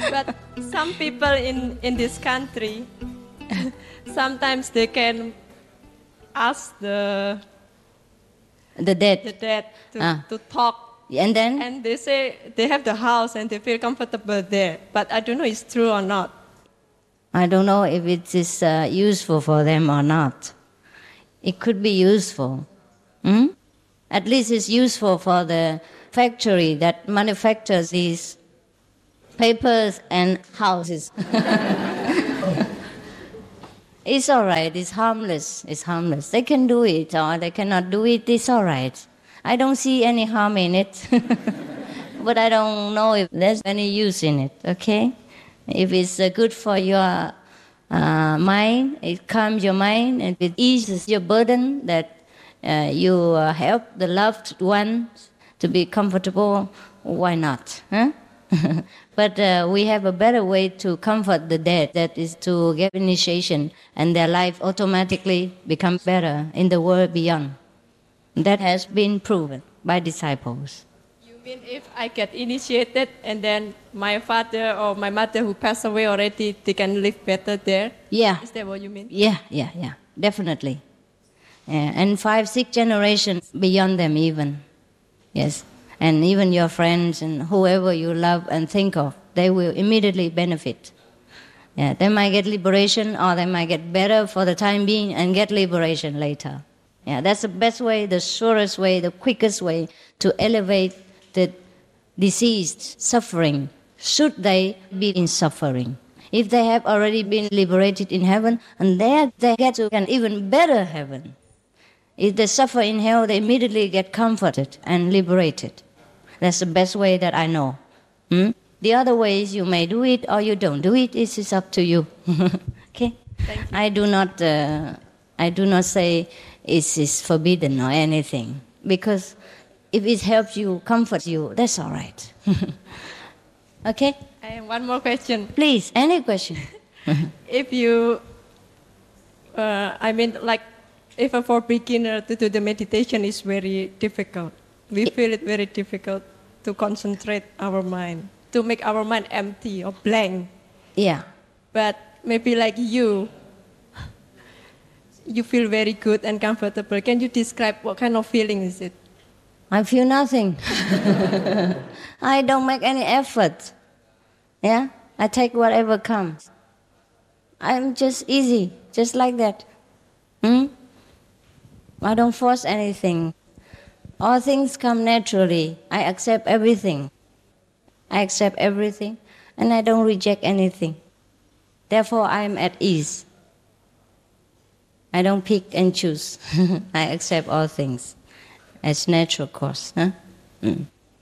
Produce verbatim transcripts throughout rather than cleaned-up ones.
But some people in, in this country, sometimes they can ask the the dead, the dead to, ah. to talk. And then? And they say they have the house and they feel comfortable there. But I don't know if it's true or not. I don't know if it is uh, useful for them or not. It could be useful. Hmm? At least it's useful for the factory that manufactures these papers and houses. It's all right. It's harmless. It's harmless. They can do it or they cannot do it. It's all right. I don't see any harm in it. But I don't know if there's any use in it, okay? If it's uh, good for your uh, mind, it calms your mind, and it eases your burden that uh, you uh, help the loved ones to be comfortable, why not? Huh? But uh, we have a better way to comfort the dead, that is to get initiation, and their life automatically becomes better in the world beyond. That has been proven by disciples. You mean if I get initiated and then my father or my mother who passed away already, they can live better there? Yeah. Is that what you mean? Yeah, yeah, yeah, definitely. Yeah. And five, six generations beyond them even. Yes. And even your friends and whoever you love and think of, they will immediately benefit. Yeah, they might get liberation or they might get better for the time being and get liberation later. Yeah, that's the best way, the surest way, the quickest way to elevate the deceased suffering, should they be in suffering. If they have already been liberated in heaven, and there they get to an even better heaven. If they suffer in hell, they immediately get comforted and liberated. That's the best way that I know. Hmm? The other ways you may do it or you don't do it, it is up to you. Okay? Thank you. I do not, uh, I do not say it is forbidden or anything, because if it helps you, comforts you, that's all right. Okay? I have one more question. Please, any question. If you, uh, I mean, like, if a for beginner to do the meditation is very difficult. We feel it very difficult to concentrate our mind, to make our mind empty or blank. Yeah. But maybe like you, you feel very good and comfortable. Can you describe what kind of feeling is it? I feel nothing. I don't make any effort. Yeah? I take whatever comes. I'm just easy, just like that. Hmm? I don't force anything. All things come naturally. I accept everything. I accept everything, and I don't reject anything. Therefore, I am at ease. I don't pick and choose. I accept all things as natural course. Huh? Mm.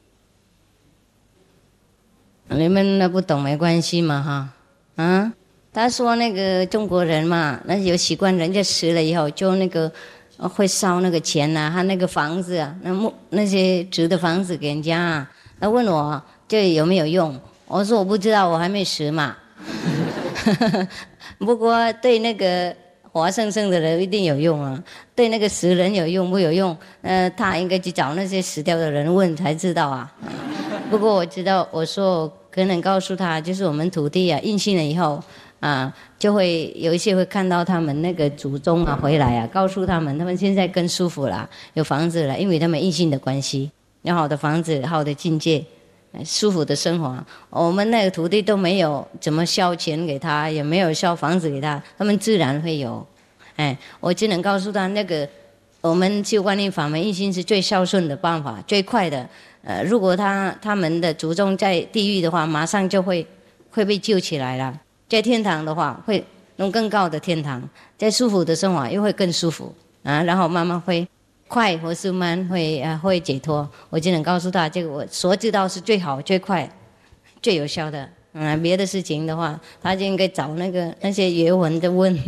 你们那不懂没关系嘛哈啊？他说那个中国人嘛，那有习惯，人家死了以后就那个会烧那个钱呐、啊，他那个房子啊，那木那些纸的房子给人家啊，他问我这有没有用？我说我不知道，我还没死嘛。不过对那个活生生的人一定有用啊，对那个死人有用不有用？呃，他应该去找那些死掉的人问才知道啊。不过我知道，我说我可能告诉他，就是我们土地啊，印信了以后啊，就会有一些会看到他们那个祖宗啊回来啊，告诉他们，他们现在更舒服了，有房子了，因为他们印信的关系，有好的房子，好的境界，舒服的生活。我们那个土地都没有怎么烧钱给他，也没有烧房子给他，他们自然会有。哎，我只能告诉他，那个我们修观音法门印信是最孝顺的办法，最快的。呃，如果他他们的祖宗在地狱的话，马上就会会被救起来了。在天堂的话，会弄更高的天堂；在舒服的生活又会更舒服啊。然后慢慢会快或是慢会啊会解脱。我只能告诉他，这个我所知道是最好、最快、最有效的。嗯，别的事情的话，他就应该找那个那些学文的问。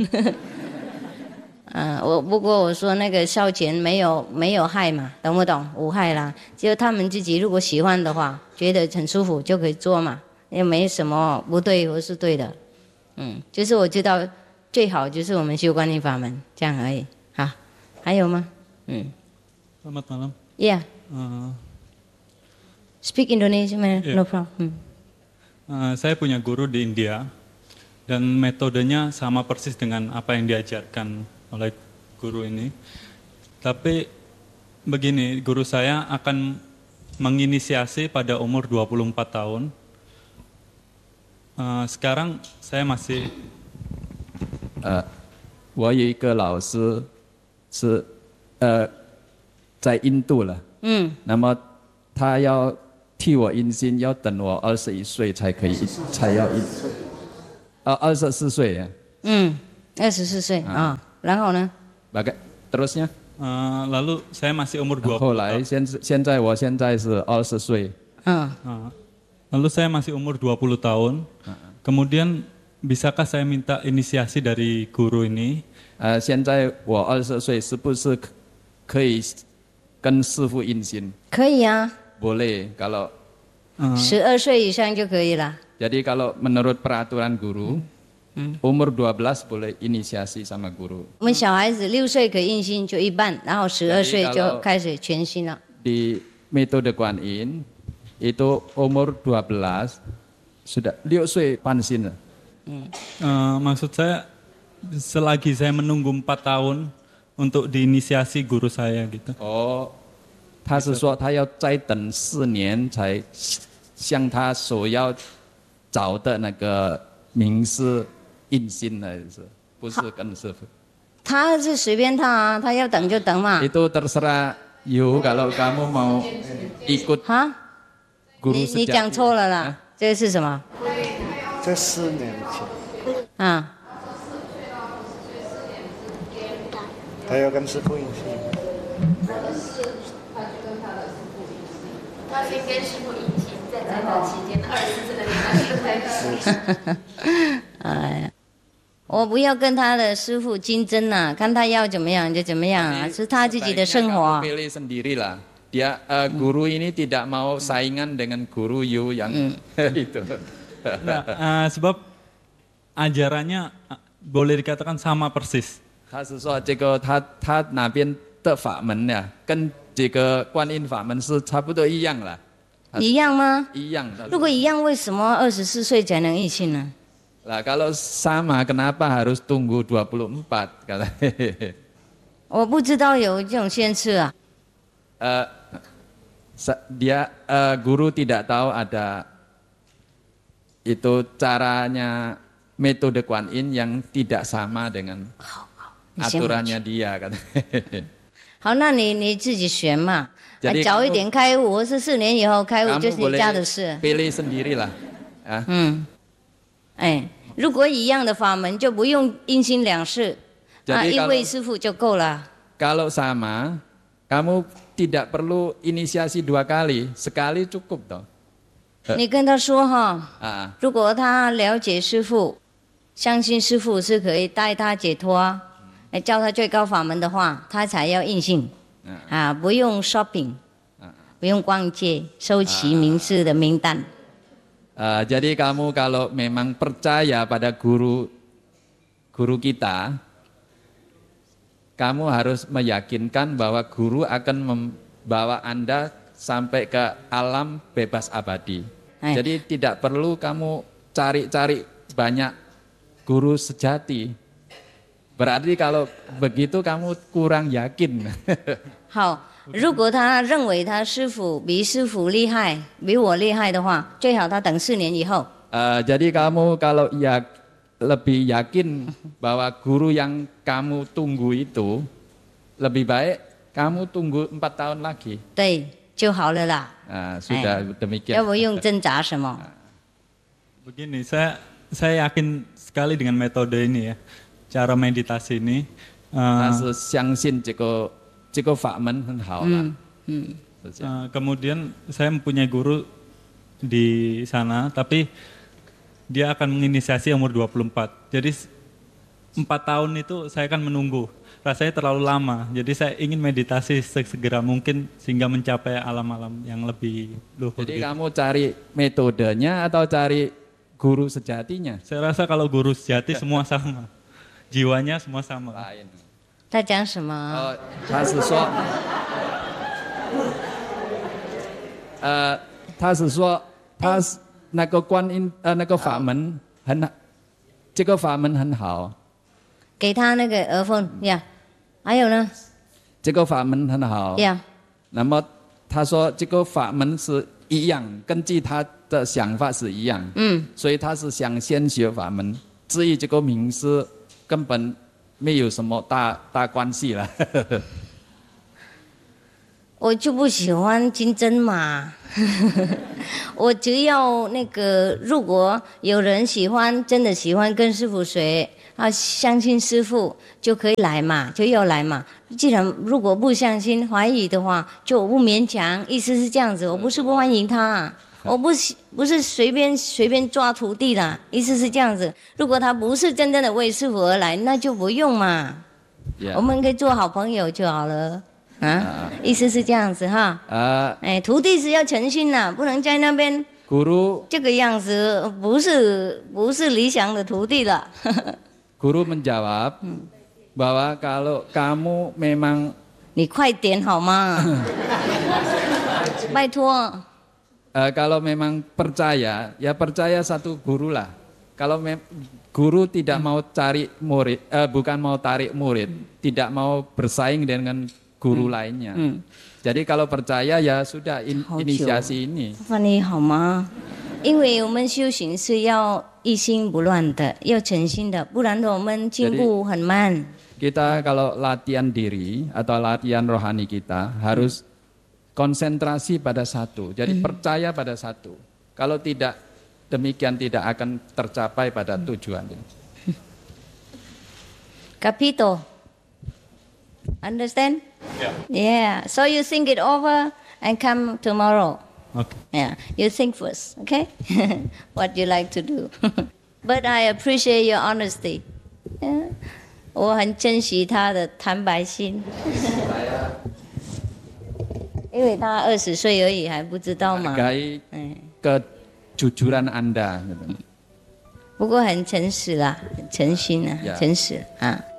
嗯，我不过我说那个烧钱没有没有害嘛，懂不懂？无害啦，就他们自己如果喜欢的话，觉得很舒服就可以做嘛，也没什么不对或是对的。嗯，就是我知道最好就是我们修观音法门这样而已。好，还有吗？嗯。 Selamat malam. Yeah. Uh, Speak Indonesian, man. Yeah. No problem. Uh, saya punya guru di India dan metodenya sama persis dengan apa yang diajarkan oleh guru ini. Tapi begini, guru saya akan menginisiasi pada umur dua puluh empat tahun. Uh, sekarang saya masih 呃，我有一个老师是呃在印度了， 嗯， 那么他要替我印心，要等我二十一岁才可以，才要印，啊，二十四岁， 嗯，二十四岁啊，然后呢？ bagai terusnya， uh, lalu saya masih umur dua 后 puluh 来 tahun. 现现在我现在是二十岁， 嗯， Uh, lalu saya masih umur dua puluh tahun. Kemudian bisakah saya minta inisiasi dari guru ini? 呃，现在我二十岁，是不是可以跟师傅印心？ 可以啊， Boleh kalau 十二岁以上就可以了。 jadi kalau menurut peraturan guru, umur dua belas boleh inisiasi sama guru. 我们小孩子六岁可以印心就一半，然后十二岁就开始全心了。 Di metode Kuan Yin itu umur dua belas sudah 六岁半心了。 Uh, maksud saya selagi saya menunggu empat tahun untuk diinisiasi guru saya gitu. 哦，他是说他要再等四年才向他所要找的那个名师印心了，是不是跟师傅？ 他是随便他啊，他要等就等嘛。 Itu terserah you kalau kamu mau ikut 哈， guru 你你 sejati. 讲错了啦，这个是什么？ 这四年前， 啊， 他要跟师傅印信。 他先跟师傅引进，在这个期间二十四个礼拜就开始。 哎呀，我不要跟他的师傅竞争啊，看他要怎么样就怎么样啊，是他自己的生活啊。 Kamu pilih sendirilah. Dia uh, guru ini tidak mau saingan dengan guru you yang itu. Nah, uh, sebab ajarannya uh, boleh dikatakan sama persis. 他是说这个他他那边的法门呀，跟这个观音法门是差不多一样了。 一样吗？ 一样的。 如果一样，为什么二十四岁才能印信呢？ Lah kalau sama kenapa harus tunggu dua puluh empat kata. 我不知道有这种限制啊。 uh, dia uh, guru tidak tahu ada itu caranya metode Kuan Yin yang tidak sama dengan aturannya dia kan. 好，那你你自己选嘛， Jadi 早一 kamu- 点开悟，我是四年以后开悟， Kamu 就是你 boleh 家的事。 pilih sendirilah. Ya. 嗯，哎，如果一样的法门，就不用阴心两世， Jadi 啊，一 kalau- 位师傅就够了。 Kalau sama, kamu tidak perlu inisiasi dua kali, sekali cukup toh. 你跟他说哈， Ah, 如果他了解师傅，相信师傅是可以带他解脱，来教他最高法门的话，他才要印信。啊，不用 shopping， 不用逛街，收集名师的名单。 uh, jadi kamu kalau memang percaya pada guru guru kita, kamu harus meyakinkan bahwa guru akan membawa Anda sampai ke alam bebas abadi. Eh. Jadi tidak perlu kamu cari-cari banyak guru sejati. Berarti kalau begitu kamu kurang yakin. 好，如果他认为他师傅比师傅厉害，比我厉害的话，最好他等四年以后。 Uh, jadi kamu kalau ya lebih yakin bahwa guru yang kamu tunggu itu lebih baik kamu tunggu empat tahun lagi. 对，就好了啦。 Uh, sudah demikian. 要不用挣扎什么？ Begini, saya saya yakin sekali dengan metode ini ya, cara meditasi ini. 但 Uh, 是相信这个这个法门很好了。 嗯嗯， 是这样 uh, kemudian saya mempunyai guru di sana, tapi dia akan menginisiasi umur dua puluh empat. Jadi empat tahun itu saya akan menunggu. Rasanya terlalu lama. Jadi saya ingin meditasi segera mungkin sehingga mencapai alam-alam yang lebih luhur. Jadi gitu. kamu cari metodenya atau cari guru sejatinya? Saya rasa kalau guru sejati semua sama. Jiwanya semua sama. Lain. 他讲什么？ Oh, 他是说，呃，他是说，他是那个观音呃那个法门很，这个法门很好。 给他那个耳凤呀，还有呢？ 这个法门很好。 呀。 那么他说这个法门是一样，根据他的想法是一样。嗯。所以他是想先学法门，至于这个名师根本没有什么大大关系了。 我就不喜欢金针嘛，我只要那个，如果有人喜欢，真的喜欢跟师父学，啊，相信师父就可以来嘛，就要来嘛。既然如果不相信、怀疑的话，就不勉强。意思是这样子，我不是不欢迎他，我不是不是随便随便抓徒弟啦。意思是这样子，如果他不是真正的为师父而来，那就不用嘛， yeah. 我们可以做好朋友就好了。啊，意思是这样子哈。啊，哎，徒弟是要诚心呐，不能在那边 Guru 这个样子，不是不是理想的徒弟了。 Guru menjawab bahwa kalau kamu memang 你快点好吗？拜托。 Uh, kalau memang percaya, ya percaya satu guru lah. Kalau mem guru tidak mau cari murid, uh, bukan mau tarik murid, tidak mau bersaing dengan guru hmm. lainnya. Hmm. Jadi kalau percaya ya sudah in, inisiasi ini. 你好吗？因为我们修行是要一心不乱的，要诚心的，不然的我们进步很慢。 Kita kalau latihan diri atau latihan rohani kita harus konsentrasi pada satu. Jadi hmm. percaya pada satu. Kalau tidak demikian tidak akan tercapai pada tujuan. Capito. Understand? Yeah. Yeah. So you think it over and come tomorrow. Okay. Yeah. You think first, okay? What you like to do. But I appreciate your honesty. Yeah. 我很珍惜他的坦白心。因为他二十岁而已，还不知道嘛。 Hargai kejujuran Anda. 不过很诚实啦，很诚心啊，诚实啊。